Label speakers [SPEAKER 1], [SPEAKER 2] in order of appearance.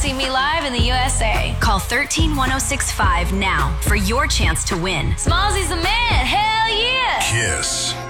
[SPEAKER 1] see me live in the USA.
[SPEAKER 2] Call 131065 now for your chance to win.
[SPEAKER 1] Smallsy's the man. Hell yeah.
[SPEAKER 3] Kiss.